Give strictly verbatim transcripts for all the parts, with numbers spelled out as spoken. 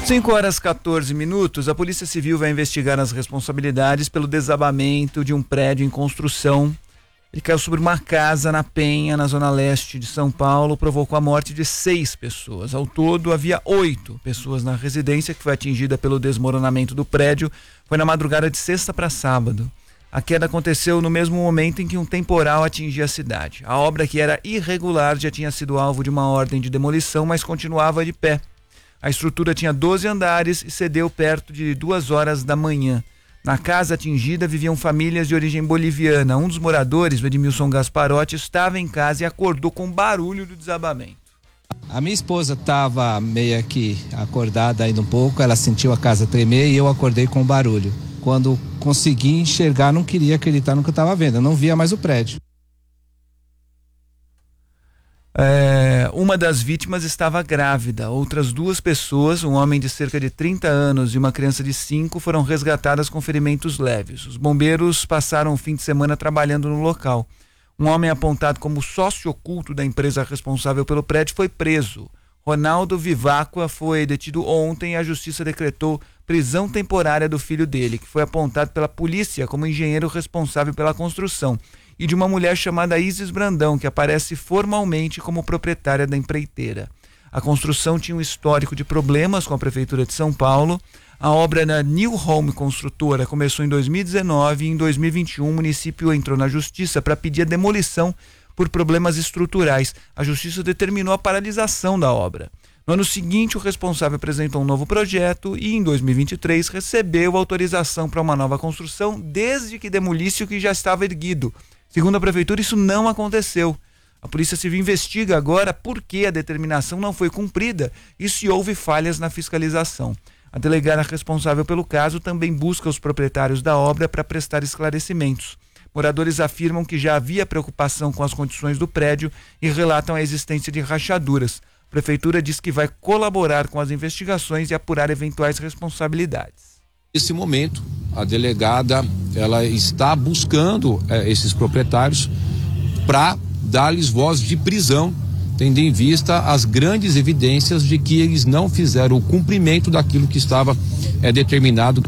cinco horas e quatorze minutos, a Polícia Civil vai investigar as responsabilidades pelo desabamento de um prédio em construção. Ele caiu sobre uma casa na Penha, na zona leste de São Paulo, provocou a morte de seis pessoas. Ao todo, havia oito pessoas na residência que foi atingida pelo desmoronamento do prédio. Foi na madrugada de sexta para sábado. A queda aconteceu no mesmo momento em que um temporal atingia a cidade. A obra, que era irregular, já tinha sido alvo de uma ordem de demolição, mas continuava de pé. A estrutura tinha doze andares e cedeu perto de duas horas da manhã. Na casa atingida viviam famílias de origem boliviana. Um dos moradores, o Edmilson Gasparotti, estava em casa e acordou com o barulho do desabamento. A minha esposa estava meio que acordada ainda um pouco, ela sentiu a casa tremer e eu acordei com o barulho. Quando consegui enxergar, não queria acreditar no que eu estava vendo, eu não via mais o prédio. É, uma das vítimas estava grávida. Outras duas pessoas, um homem de cerca de trinta anos e uma criança de cinco, foram resgatadas com ferimentos leves. Os bombeiros passaram o fim de semana trabalhando no local. Um homem apontado como sócio oculto da empresa responsável pelo prédio foi preso. Ronaldo Vivacqua foi detido ontem e a justiça decretou prisão temporária do filho dele, que foi apontado pela polícia como engenheiro responsável pela construção, e de uma mulher chamada Isis Brandão, que aparece formalmente como proprietária da empreiteira. A construção tinha um histórico de problemas com a Prefeitura de São Paulo. A obra da New Home Construtora começou em dois mil e dezenove e em dois mil e vinte e um o município entrou na justiça para pedir a demolição por problemas estruturais. A justiça determinou a paralisação da obra. No ano seguinte, o responsável apresentou um novo projeto e, em dois mil e vinte e três, recebeu autorização para uma nova construção, desde que demolisse o que já estava erguido. Segundo a Prefeitura, isso não aconteceu. A Polícia Civil investiga agora por que a determinação não foi cumprida e se houve falhas na fiscalização. A delegada responsável pelo caso também busca os proprietários da obra para prestar esclarecimentos. Moradores afirmam que já havia preocupação com as condições do prédio e relatam a existência de rachaduras. A Prefeitura diz que vai colaborar com as investigações e apurar eventuais responsabilidades. Nesse momento, a delegada ela está buscando eh, esses proprietários para dar-lhes voz de prisão, tendo em vista as grandes evidências de que eles não fizeram o cumprimento daquilo que estava eh, determinado.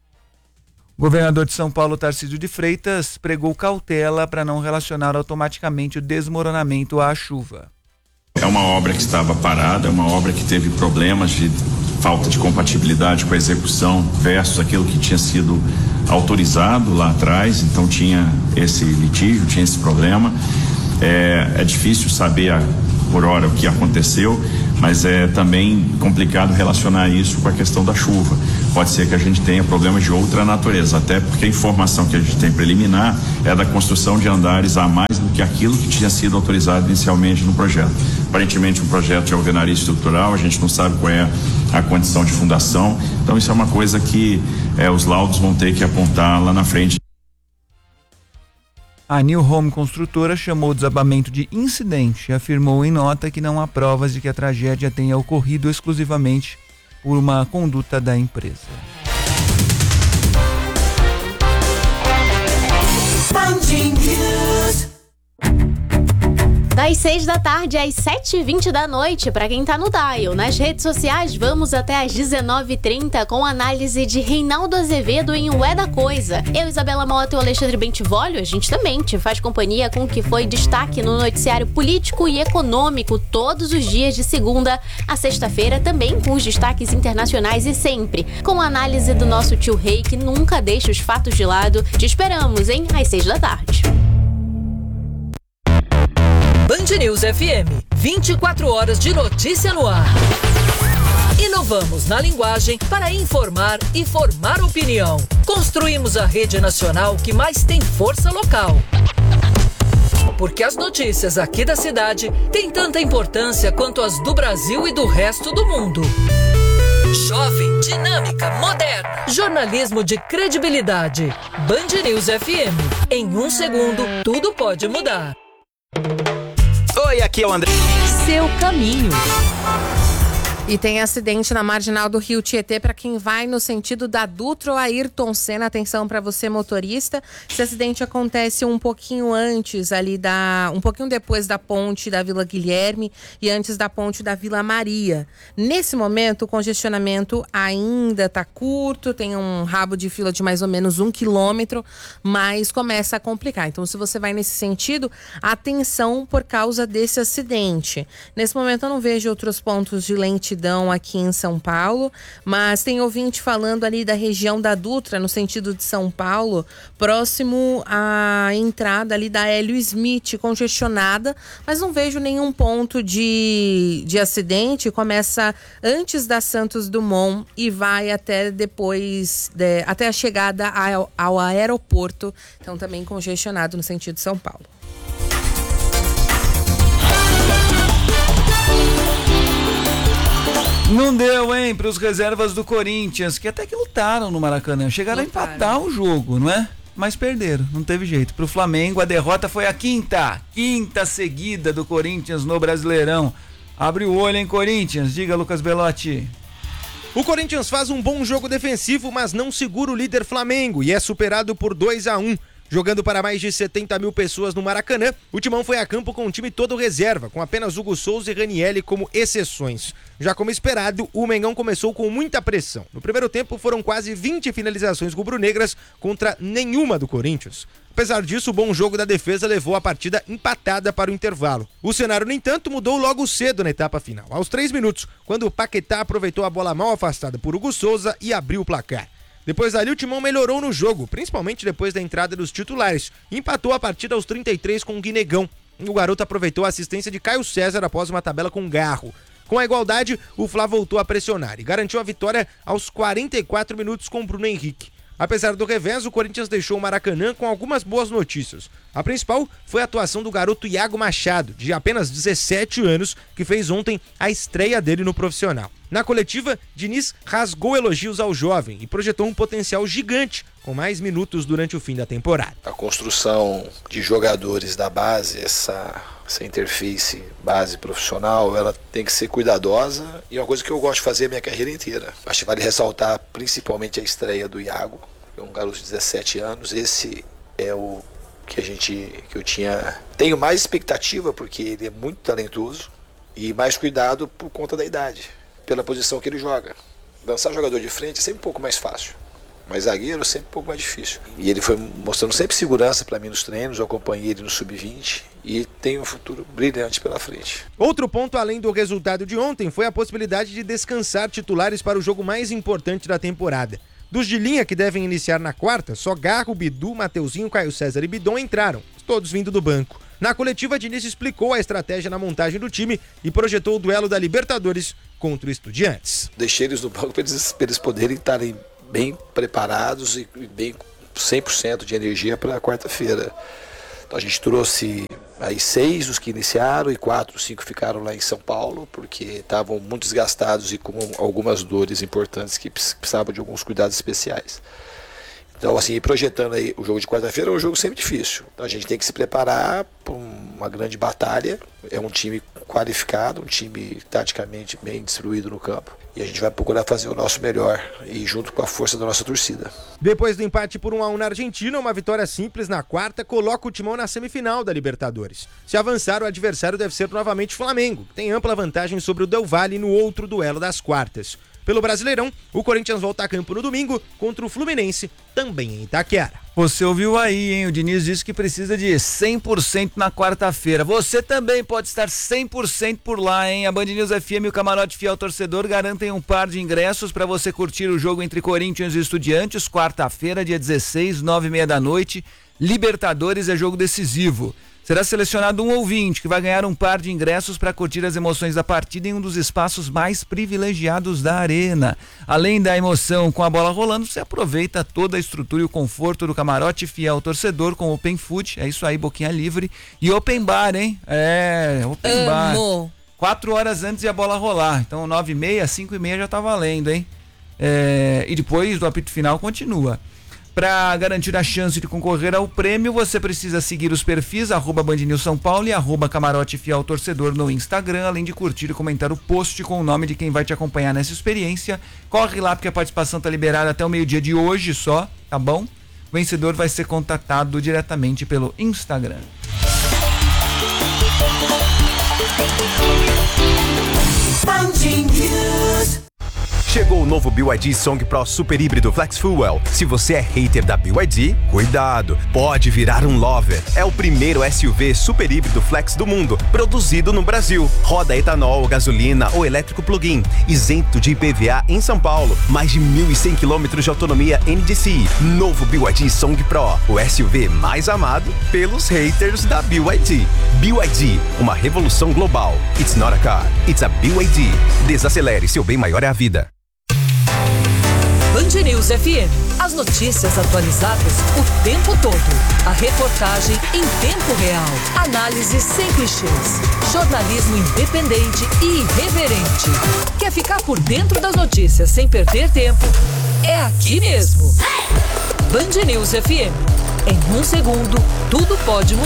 O governador de São Paulo, Tarcísio de Freitas, pregou cautela para não relacionar automaticamente o desmoronamento à chuva. É uma obra que estava parada, é uma obra que teve problemas de falta de compatibilidade com a execução versus aquilo que tinha sido autorizado lá atrás, então tinha esse litígio, tinha esse problema. É, é difícil saber a, por hora o que aconteceu, mas é também complicado relacionar isso com a questão da chuva. Pode ser que a gente tenha problemas de outra natureza, até porque a informação que a gente tem preliminar é da construção de andares a mais do que aquilo que tinha sido autorizado inicialmente no projeto. Aparentemente um projeto de alvenaria estrutural, a gente não sabe qual é a condição de fundação, então isso é uma coisa que é, os laudos vão ter que apontar lá na frente. A New Home Construtora chamou o desabamento de incidente e afirmou em nota que não há provas de que a tragédia tenha ocorrido exclusivamente por uma conduta da empresa. Das seis da tarde às sete e vinte da noite, para quem tá no dial. Nas redes sociais, vamos até às dezenove e trinta com análise de Reinaldo Azevedo em O É da Coisa. Eu, Isabela Mota e o Alexandre Bentivolio, a gente também te faz companhia com o que foi destaque no noticiário político e econômico todos os dias de segunda a sexta-feira, também com os destaques internacionais e sempre com a análise do nosso tio Rei, que nunca deixa os fatos de lado. Te esperamos, hein? Às seis da tarde. Band News F M, vinte e quatro horas de notícia no ar. Inovamos na linguagem para informar e formar opinião. Construímos a rede nacional que mais tem força local. Porque as notícias aqui da cidade têm tanta importância quanto as do Brasil e do resto do mundo. Jovem, dinâmica, moderna. Jornalismo de credibilidade. Band News F M. Em um segundo, tudo pode mudar. Oi, aqui é o André. Seu caminho. E tem acidente na marginal do Rio Tietê para quem vai no sentido da Dutra ou Ayrton Senna. Atenção para você, motorista. Esse acidente acontece um pouquinho antes ali da... um pouquinho depois da ponte da Vila Guilherme e antes da ponte da Vila Maria. Nesse momento, o congestionamento ainda está curto, tem um rabo de fila de mais ou menos um quilômetro, mas começa a complicar. Então, se você vai nesse sentido, atenção por causa desse acidente. Nesse momento, eu não vejo outros pontos de lentidão aqui em São Paulo, mas tem ouvinte falando ali da região da Dutra, no sentido de São Paulo, próximo à entrada ali da Hélio Smith, congestionada, mas não vejo nenhum ponto de, de acidente. Começa antes da Santos Dumont e vai até depois, de, até a chegada ao, ao aeroporto, então também congestionado no sentido de São Paulo. Não deu, hein, para os reservas do Corinthians, que até que lutaram no Maracanã. Chegaram lutaram. a empatar o jogo, não é? Mas perderam, não teve jeito. Para o Flamengo, a derrota foi a quinta. Quinta seguida do Corinthians no Brasileirão. Abre o olho, hein, Corinthians? Diga, Lucas Belotti. O Corinthians faz um bom jogo defensivo, mas não segura o líder Flamengo e é superado por dois a um. Jogando para mais de setenta mil pessoas no Maracanã, o Timão foi a campo com o time todo reserva, com apenas Hugo Souza e Ranielli como exceções. Já como esperado, o Mengão começou com muita pressão. No primeiro tempo foram quase vinte finalizações rubro-negras contra nenhuma do Corinthians. Apesar disso, o bom jogo da defesa levou a partida empatada para o intervalo. O cenário, no entanto, mudou logo cedo na etapa final. Aos três minutos, quando o Paquetá aproveitou a bola mal afastada por Hugo Souza e abriu o placar. Depois dali, o Timão melhorou no jogo, principalmente depois da entrada dos titulares. E empatou a partida aos trinta e três com o Guinegão. O garoto aproveitou a assistência de Caio César após uma tabela com Garro. Com a igualdade, o Fla voltou a pressionar e garantiu a vitória aos quarenta e quatro minutos com Bruno Henrique. Apesar do revés, o Corinthians deixou o Maracanã com algumas boas notícias. A principal foi a atuação do garoto Iago Machado, de apenas dezessete anos, que fez ontem a estreia dele no profissional. Na coletiva, Diniz rasgou elogios ao jovem e projetou um potencial gigante, com mais minutos durante o fim da temporada. A construção de jogadores da base, essa, essa interface base profissional, ela tem que ser cuidadosa e é uma coisa que eu gosto de fazer a minha carreira inteira. Acho que vale ressaltar principalmente a estreia do Iago, é um garoto de dezessete anos. Esse é o que a gente, que eu tinha, tenho mais expectativa porque ele é muito talentoso e mais cuidado por conta da idade, pela posição que ele joga. Lançar jogador de frente é sempre um pouco mais fácil, mas zagueiro é sempre um pouco mais difícil. E ele foi mostrando sempre segurança para mim nos treinos, eu acompanhei ele no sub vinte e tem um futuro brilhante pela frente. Outro ponto além do resultado de ontem foi a possibilidade de descansar titulares para o jogo mais importante da temporada. Dos de linha que devem iniciar na quarta, só Garro, Bidu, Mateuzinho, Caio César e Bidon entraram, todos vindo do banco. Na coletiva, Diniz explicou a estratégia na montagem do time e projetou o duelo da Libertadores contra o Estudiantes. Deixei eles no banco para eles, para eles poderem estarem bem preparados e bem cem por cento de energia para quarta-feira. Então a gente trouxe aí seis os que iniciaram e quatro, cinco ficaram lá em São Paulo, porque estavam muito desgastados e com algumas dores importantes que precisavam de alguns cuidados especiais. Então, assim, projetando aí o jogo de quarta-feira, é um jogo sempre difícil. Então a gente tem que se preparar para uma grande batalha. É um time qualificado, um time taticamente bem distribuído no campo. E a gente vai procurar fazer o nosso melhor e junto com a força da nossa torcida. Depois do empate por um a um na Argentina, uma vitória simples na quarta coloca o Timão na semifinal da Libertadores. Se avançar, o adversário deve ser novamente o Flamengo, que tem ampla vantagem sobre o Del Valle no outro duelo das quartas. Pelo Brasileirão, o Corinthians volta a campo no domingo contra o Fluminense, também em Itaquera. Você ouviu aí, hein? O Diniz disse que precisa de cem por cento na quarta-feira. Você também pode estar cem por cento por lá, hein? A Band News F M e o Camarote Fiel Torcedor garantem um par de ingressos para você curtir o jogo entre Corinthians e Estudiantes, quarta-feira, dia dezesseis, nove e meia da noite. Libertadores é jogo decisivo. Será selecionado um ouvinte que vai ganhar um par de ingressos para curtir as emoções da partida em um dos espaços mais privilegiados da arena. Além da emoção com a bola rolando, você aproveita toda a estrutura e o conforto do Camarote Fiel Torcedor com Open Food, é isso aí, boquinha livre, e Open Bar, hein? É, Open Bar. Amo. Quatro horas antes de a bola rolar, então nove e meia, cinco e meia já tá valendo, hein? É, e depois do apito final continua. Para garantir a chance de concorrer ao prêmio, você precisa seguir os perfis arroba Band News São Paulo e arroba Camarote Fiel Torcedor no Instagram, além de curtir e comentar o post com o nome de quem vai te acompanhar nessa experiência. Corre lá porque a participação tá liberada até o meio-dia de hoje só, tá bom? O vencedor vai ser contatado diretamente pelo Instagram. Chegou o novo B Y D Song Pro Super Híbrido Flex Fuel. Se você é hater da B Y D, cuidado, pode virar um lover. É o primeiro S U V super híbrido flex do mundo, produzido no Brasil. Roda etanol, gasolina ou elétrico plug-in, isento de I P V A em São Paulo. Mais de mil e cem quilômetros de autonomia N D C I. Novo B Y D Song Pro, o S U V mais amado pelos haters da B Y D. B Y D, uma revolução global. It's not a car, it's a B Y D. Desacelere, seu bem maior é a vida. Band News F M. As notícias atualizadas o tempo todo. A reportagem em tempo real. Análise sem clichês. Jornalismo independente e irreverente. Quer ficar por dentro das notícias sem perder tempo? É aqui mesmo. Band News F M. Em um segundo, tudo pode mudar.